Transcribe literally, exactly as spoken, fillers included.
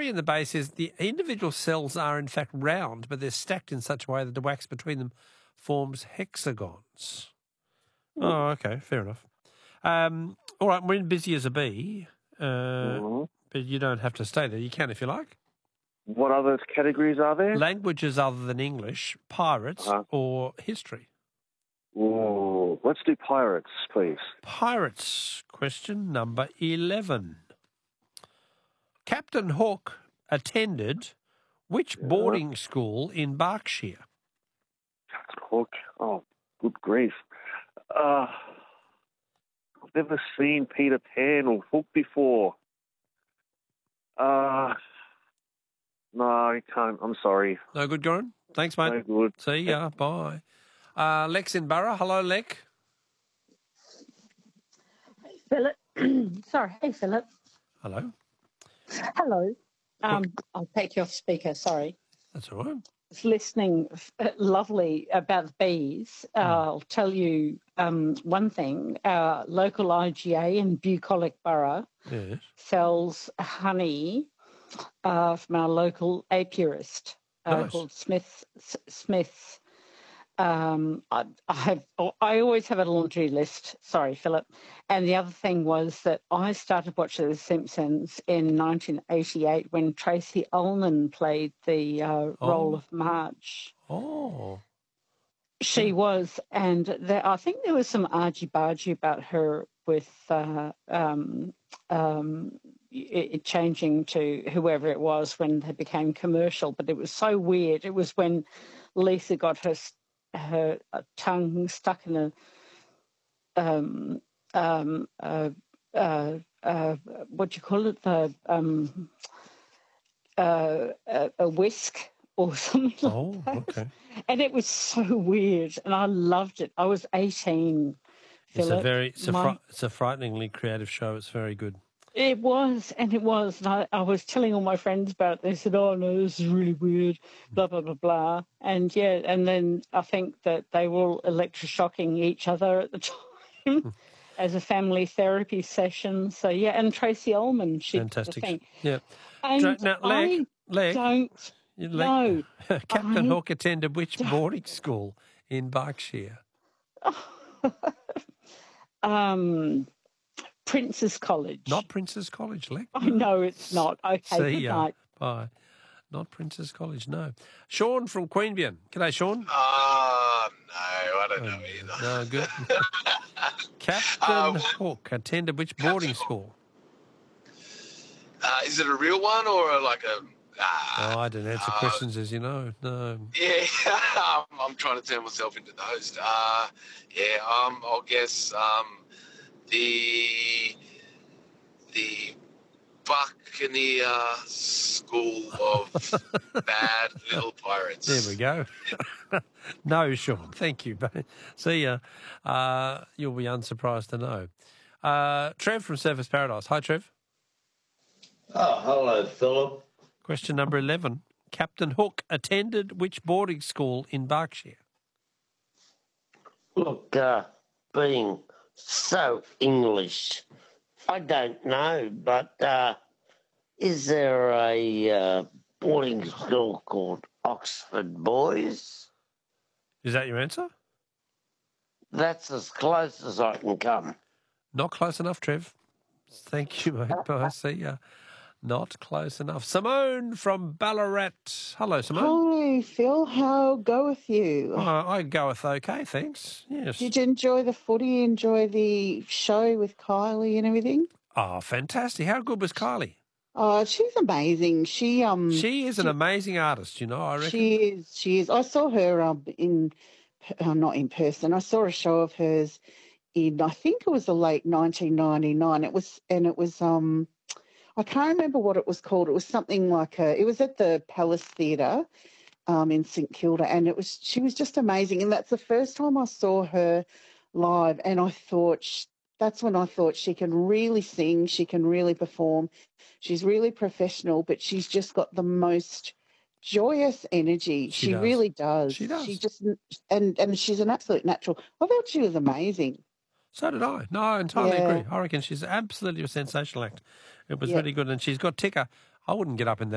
theory in the base is the individual cells are in fact round, but they're stacked in such a way that the wax between them forms hexagons. Oh, okay, fair enough. Um, all right, we're in busy as a bee, uh, Mhm. but you don't have to stay there. You can if you like. What other categories are there? Languages other than English, pirates, Uh-huh. or history. Ooh, let's do pirates, please. Pirates, question number eleven. Captain Hook attended which Yeah. boarding school in Berkshire? Captain Hook. Oh, good grief. Uh, I've never seen Peter Pan or Hook before. Uh, no, I can't. I'm sorry. No good, Goran? Thanks, mate. No good. See ya. Bye. Uh, Lex in Borough. Hello, Lex. Philip, sorry, hey Philip. Hello. Hello. Um, I'll take you off speaker. Sorry. That's all right. I was listening, uh, lovely about the bees. Uh, Mm. I'll tell you um, one thing. Our local I G A in Bucolic Borough Yes. sells honey uh, from our local apiarist uh, Nice. called Smith. S- Smith. Um, I, I have. I always have a laundry list. Sorry, Philip. And the other thing was that I started watching The Simpsons in nineteen eighty-eight when Tracy Ullman played the uh, role Oh. of Marge. Oh. She was, and there, I think there was some argy-bargy about her with uh, um, um, it, it changing to whoever it was when they became commercial. But it was so weird. It was when Lisa got her her tongue stuck in a um um uh uh, uh what do you call it the um uh a, a whisk or something Oh, like that. okay. And it was so weird, and I loved it. I was eighteen. It's Philip. a very, it's a, My- fri- it's a frighteningly creative show. It's very good. It was, and it was. And I, I was telling all my friends about it. They said, oh, no, this is really weird, blah, blah, blah, blah. And, yeah, and then I think that they were all electroshocking each other at the time as a family therapy session. So, yeah, and Tracy Ullman, she did the Fantastic. thing. Yeah. And Now, I Leg, Leg, don't you- know. Leg- Captain I Hook attended which don't- boarding school in Berkshire? um, Prince's College. Not Prince's College, Leg. I know it's not. Okay, See good ya. night. Bye. Not Prince's College, no. Sean from Queanbeyan. G'day, Sean. Ah, no, I don't know Oh, either. No, good. Captain Uh, Hook attended which boarding school? Uh, is it a real one or like a? Uh, Oh, I don't answer uh, questions, as you know. No. Yeah, I'm, I'm trying to turn myself into the host. Uh, yeah, um, I'll guess um, the the Buccaneer School of Bad Little Pirates. There we go. No, Sean. Thank you. See ya. Uh, you'll be unsurprised to know. Uh, Trev from Surfers Paradise. Hi, Trev. Oh, hello, Philip. Question number eleven. Captain Hook attended which boarding school in Berkshire? Look, uh, being so English, I don't know, but uh, is there a uh, boarding school called Oxford Boys? Is that your answer? That's as close as I can come. Not close enough, Trev. Thank you, mate. Bye. See ya. Not close enough. Simone from Ballarat. Hello, Simone. Hi, Phil. How goeth you? Oh, I goeth okay, thanks. Yes. Did you enjoy the footy, enjoy the show with Kylie and everything? Oh, fantastic. How good was Kylie? Oh, she's amazing. She um She is an amazing artist, you know, I reckon. she is she is. I saw her um in uh, not in person. I saw a show of hers in I think it was the late nineteen ninety-nine. It was and it was um I can't remember what it was called. It was something like a, it was at the Palace Theatre um, in St Kilda, and it was she was just amazing. And that's the first time I saw her live, and I thought she, that's when I thought she can really sing, she can really perform. She's really professional, but she's just got the most joyous energy. She She, does. really does. She does. She just and and she's an absolute natural. I thought she was amazing. So did I. No, I entirely Yeah. agree. I reckon she's absolutely a sensational act. It was Yeah. very good, and she's got ticker. I wouldn't get up in that.